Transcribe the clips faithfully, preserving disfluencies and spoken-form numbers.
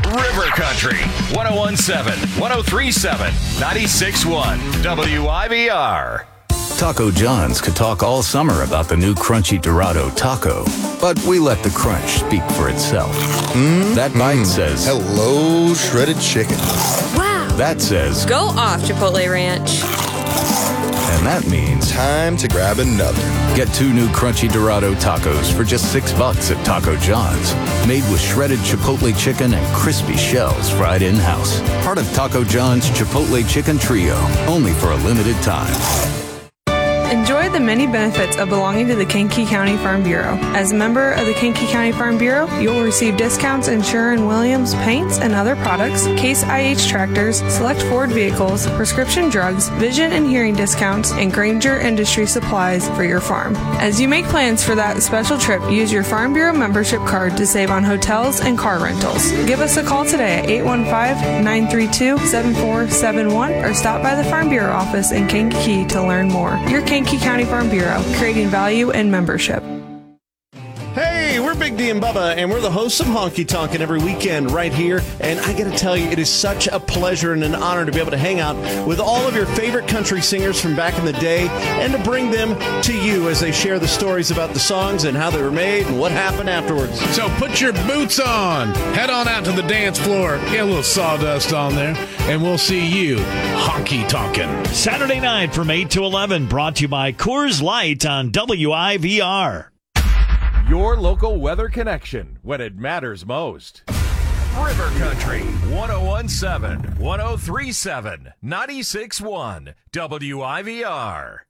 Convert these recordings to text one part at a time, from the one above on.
River Country, one oh one seven, one oh three seven, ninety-six one, W I V R. Taco John's could talk all summer about the new Crunchy Dorado Taco, but we let the crunch speak for itself. Mm, that bite mm. says, hello, shredded chicken. Wow. That says, go off, Chipotle Ranch. And that means time to grab another. Get two new Crunchy Dorado tacos for just six bucks at Taco John's. Made with shredded Chipotle chicken and crispy shells fried in-house. Part of Taco John's Chipotle Chicken Trio, only for a limited time. Enjoy the many benefits of belonging to the Kankakee County Farm Bureau. As a member of the Kankakee County Farm Bureau, you will receive discounts in Sherwin-Williams paints and other products, Case I H tractors, select Ford vehicles, prescription drugs, vision and hearing discounts, and Granger Industry supplies for your farm. As you make plans for that special trip, use your Farm Bureau membership card to save on hotels and car rentals. Give us a call today at eight one five, nine three two, seven four seven one or stop by the Farm Bureau office in Kankakee to learn more. Your Kankakee County Farm Bureau, creating value and membership. Hey, we're Big D and Bubba, and we're the hosts of Honky Tonkin' every weekend right here. And I got to tell you, it is such a pleasure and an honor to be able to hang out with all of your favorite country singers from back in the day and to bring them to you as they share the stories about the songs and how they were made and what happened afterwards. So put your boots on, head on out to the dance floor, get a little sawdust on there, and we'll see you honky tonkin'. Saturday night from eight to eleven, brought to you by Coors Light on W I V R. Your local weather connection when it matters most. River Country, one oh one seven, one oh three seven, ninety-six one, W I V R.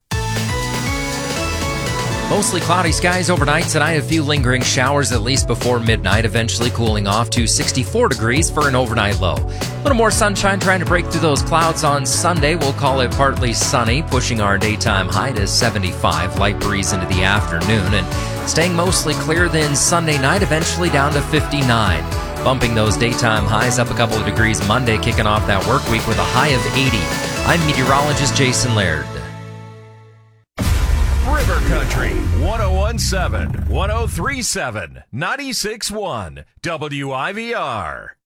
Mostly cloudy skies overnight tonight. A few lingering showers at least before midnight, eventually cooling off to sixty-four degrees for an overnight low. A little more sunshine trying to break through those clouds on Sunday. We'll call it partly sunny, pushing our daytime high to seventy-five. Light breeze into the afternoon and staying mostly clear then Sunday night, eventually down to fifty-nine. Bumping those daytime highs up a couple of degrees Monday, kicking off that work week with a high of eighty. I'm meteorologist Jason Laird. River Country, one oh one seven, one oh three seven, ninety-six one, W I V R.